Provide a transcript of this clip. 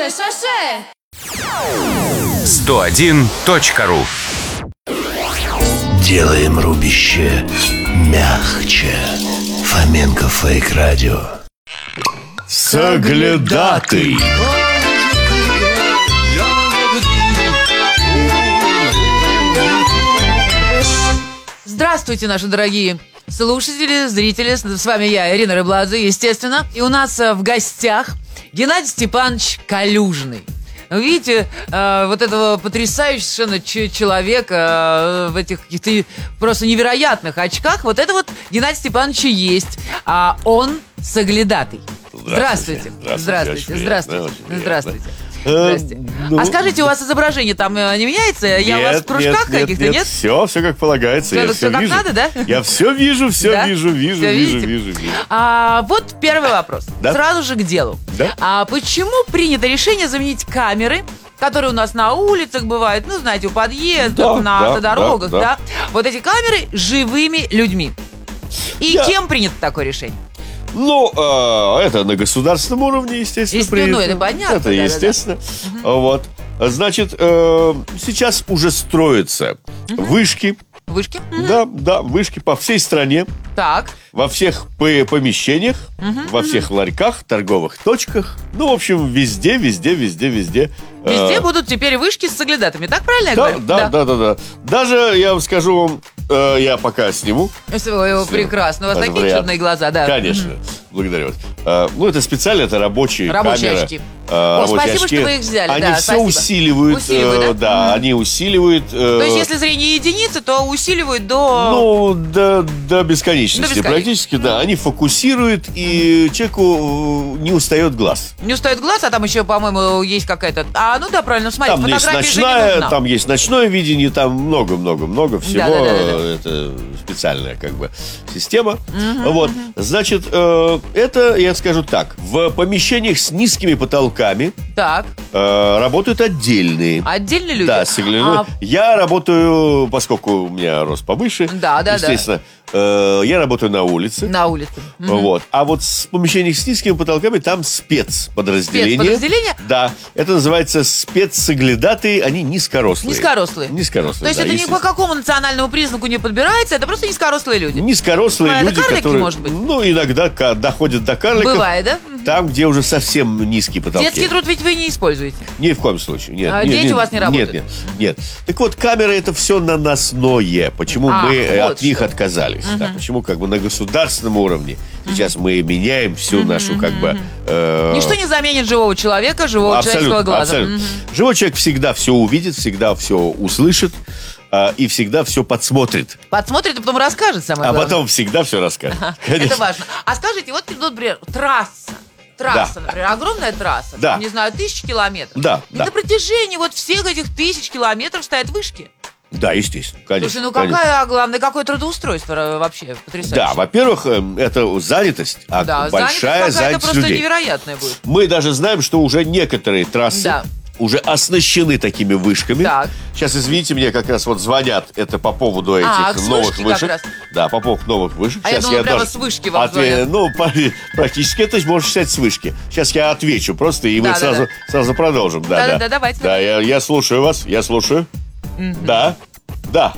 шоше. 101.ру. Делаем рубище мягче. Фоменко Фейк Радио. Соглядатый. Здравствуйте, наши дорогие слушатели, зрители. С вами я, Ирина Рыбладзе, естественно. И у нас в гостях Геннадий Степанович Калюжный. Видите, вот этого потрясающего совершенно человека в этих каких-то просто невероятных очках. Вот это вот Геннадий Степанович и есть. А он соглядатый. Здравствуйте. Здравствуйте. А скажите, у вас изображение там не меняется? Я у вас в кружках каких-то, нет? Все как полагается. Все как вижу. Надо, да? Я все вижу, Да? вижу. Вот первый вопрос. Да? Сразу же к делу. Да? А почему принято решение заменить камеры, которые у нас на улицах бывают, ну, знаете, у подъездов, на автодорогах, да? Вот эти камеры живыми людьми. И кем принято такое решение? Ну, это на государственном уровне, естественно, принято. Ну, это понятно. Это естественно. Вот. Значит, сейчас уже строятся вышки. Вышки? Да, вышки по всей стране. Так. Во всех помещениях, во всех ларьках, торговых точках. Ну, в общем, везде. Везде будут теперь вышки с соглядатами, так правильно я говорю? Да. Даже, я вам скажу вам, я пока сниму. Ой, прекрасно, у вас такие вариант. чудные глаза, да. Конечно, благодарю вас. Ну, это специально, это рабочие камеры. Очки. Рабочие Спасибо, очки. что вы их взяли. Они да, все спасибо. усиливают. Да? Они усиливают. То есть, если зрение единицы, то усиливают до... Ну, до бесконечности. Практически, да. Они фокусируют, и человеку не устает глаз. Не устает глаз, а там еще, по-моему, есть какая-то... ну да, правильно, смотри, Там есть фотографии же не нужна. там есть ночное видение, там много всего. Да. Это специальная как бы система. Вот. Значит, это, я скажу так, в помещениях с низкими потолками Так. работают отдельные. Отдельные люди? Да, я работаю, поскольку у меня рост повыше, естественно, я работаю на улице. На улице. Вот. А вот в помещениях с низкими потолками там спецподразделение. Спецподразделение? Да. Это называется спецсоглядатые, они низкорослые. Низкорослые. Низкорослые, То есть это ни по какому национальному признаку не подбирается, это просто низкорослые люди. Низкорослые люди, карлики, которые, может быть? ну, иногда доходят до карликов. Бывает, да? Там, где уже совсем низкие потолки. Детский труд ведь вы не используете. Ни в коем случае. Нет, дети у вас не работают? Нет. Так вот, камеры это все наносное. Почему мы от них отказались? Да, почему как бы на государственном уровне сейчас мы меняем всю нашу как бы... Ничто не заменит живого человека, живого человеческого глаза. Абсолютно. Живой человек всегда все увидит, всегда все услышит и всегда все подсмотрит. Подсмотрит и потом расскажет, самое главное. А потом всегда все расскажет. Это важно. А скажите, вот, например, трасса, например, огромная трасса, Да. там, не знаю, 1000 километров. Да. И на протяжении вот всех этих 1000 километров стоят вышки. Да, естественно, конечно. Слушай, конечно. Главное, какое трудоустройство вообще потрясающее. Да, во-первых, это занятость, большая занятость это просто людей. невероятная будет. Мы даже знаем, что уже некоторые трассы уже оснащены такими вышками. Так. Сейчас, извините, мне как раз вот звонят, это по поводу этих новых вышек. Да, по поводу новых вышек. А Сейчас я думала, прямо с вышки вам звонят. Ну, практически это можно считать с вышки. Сейчас я отвечу просто, и мы сразу продолжим. Да, давайте. Да, я слушаю вас, я слушаю. Да.